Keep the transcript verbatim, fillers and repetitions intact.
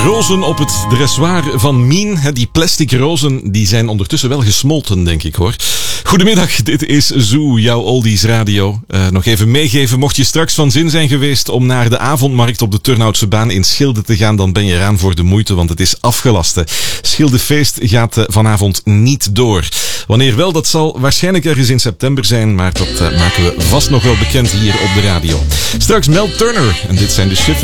rozen op het dressoir van Mien. Die plastic rozen die zijn ondertussen wel gesmolten, denk ik hoor. Goedemiddag, dit is Zoo, jouw Oldies Radio. Uh, nog even meegeven, mocht je straks van zin zijn geweest om naar de avondmarkt op de Turnhoutse baan in Schilde te gaan, dan ben je eraan voor de moeite, want het is afgelast. Schildefeest gaat uh, vanavond niet door. Wanneer wel, dat zal waarschijnlijk ergens in september zijn, maar dat uh, maken we vast nog wel bekend hier op de radio. Straks Mel Turner en dit zijn de Shivers.